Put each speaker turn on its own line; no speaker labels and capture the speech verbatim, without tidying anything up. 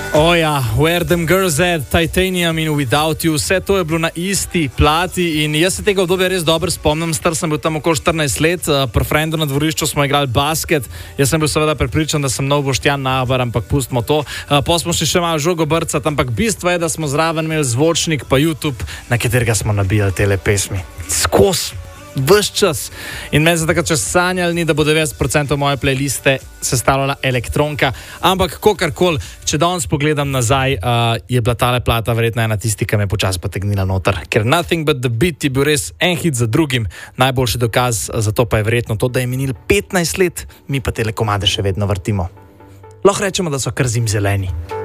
Oja, Where Them Girls At, Titanium in Without You, vse to je bilo na isti plati in jaz se tega obdobja res dobro spomnim. Star sem bil tam okoli štirinajst let, pri frendu na dvorišču smo igrali basket, jaz sem bil seveda prepričan, da sem nov Boštjan Nahbar, ampak pustimo to. Pa smo še še malo žogo brcati, ampak bistvo je, da smo zraven imeli zvočnik pa YouTube, na katerega smo nabijali tele pesmi. Skos, ves čas. In meni se takrat čas sanjali ni, da bo devetdeset procentov moje playliste sestavljala elektronka, ampak kakorkoli, če danes pogledam nazaj, uh, je bila tale plata verjetno ena tisti, ki me je počasi potegnila noter, ker Nothing But The Beat je bil res en hit za drugim. Najboljši dokaz za to pa je verjetno to, da je minil petnajst let, mi pa tele komade še vedno vrtimo. Lahko rečemo, da so kar zim zeleni.